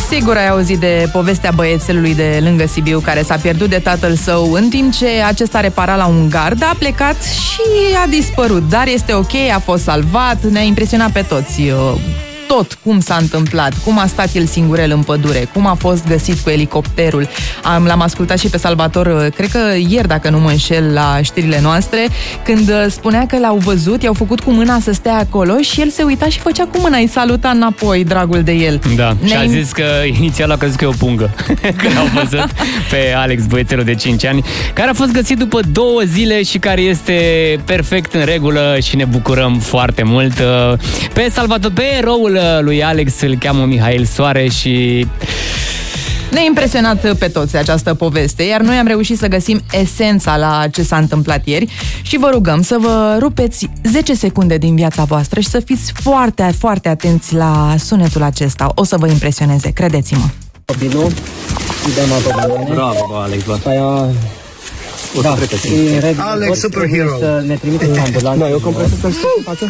Sigur ai auzit de povestea băiețelului de lângă Sibiu care s-a pierdut de tatăl său în timp ce acesta repara la un gard, a plecat și a dispărut. Dar este ok, a fost salvat, ne-a impresionat pe toți. Tot cum s-a întâmplat, cum a stat el singurel în pădure, cum a fost găsit cu elicopterul. L-am ascultat și pe Salvator, cred că ieri, dacă nu mă înșel, la știrile noastre, când spunea că l-au văzut, i-au făcut cu mâna să stea acolo și el se uita și făcea cu mâna, îi saluta înapoi, dragul de el. Da, și a zis că inițial a crezut că e o pungă când au văzut pe Alex, băiețelul de 5 ani, care a fost găsit după 2 zile și care este perfect în regulă și ne bucurăm foarte mult. Pe Salvator, pe eroul lui Alex îl cheamă Mihail Soare și ne-a impresionat pe toți această poveste, iar noi am reușit să găsim esența la ce s-a întâmplat ieri și vă rugăm să vă rupeți 10 secunde din viața voastră și să fiți foarte, foarte atenți la sunetul acesta. O să vă impresioneze, credeți-mă. Copilul, bravo, Alex, da, Alex, superhero. Să ne trimiteți ambulanță. Da, eu compresc să facă.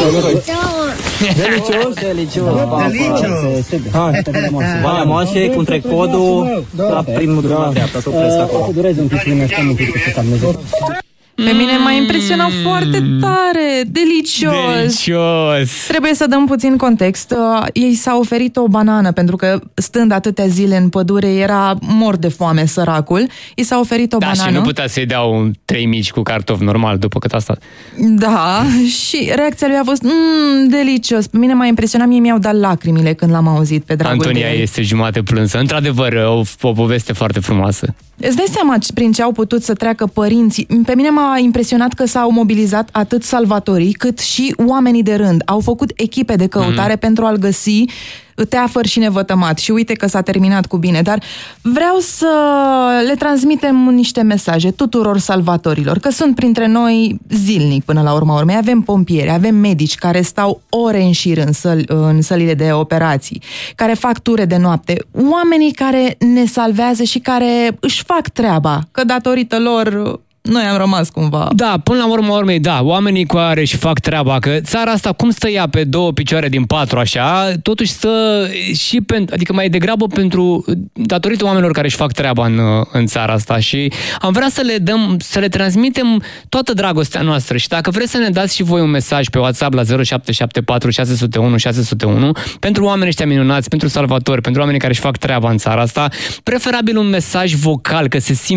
Valea moașe, cu trecodul la primul drum la dreapta, să opresc acolo. Să dureze un pic până stăm un pic să calmeze. Pe mine m-a impresionat foarte tare, delicios. Trebuie să dăm puțin context. Ei s-au oferit o banană, pentru că stând atâtea zile în pădure era mort de foame săracul. I s-a oferit o banană. Da, și nu putea să-i dau 3 mici cu cartofi normal după cât a stat. Da, și reacția lui a fost delicios. Pe mine m-a impresionat, mie mi-au dat lacrimile când l-am auzit pe dragul Antonia de el. este jumate plânsă. Într-adevăr, o poveste foarte frumoasă. Îți dai seama prin ce au putut să treacă părinții? Pe mine m-a impresionat că s-au mobilizat atât salvatorii cât și oamenii de rând. Au făcut echipe de căutare pentru a-l găsi teafăr și nevătămat. Și uite că s-a terminat cu bine. Dar vreau să le transmitem niște mesaje tuturor salvatorilor, că sunt printre noi zilnic până la urma urmei. Avem pompieri, avem medici care stau ore în șir în sălile de operații, care fac ture de noapte, oamenii care ne salvează și care își fac treaba, că datorită lor noi am rămas cumva. Da, până la urma urmei, da, oamenii care își fac treaba, că țara asta cum stă ea pe 2 picioare din 4 așa, totuși stă și pentru, adică mai degrabă pentru, datorită oamenilor care își fac treaba în țara asta și am vrea să le transmitem toată dragostea noastră și dacă vreți să ne dați și voi un mesaj pe WhatsApp la 0774 601 601 pentru oamenii ăștia minunați, pentru salvatori, pentru oamenii care își fac treaba în țara asta, preferabil un mesaj vocal, că se simte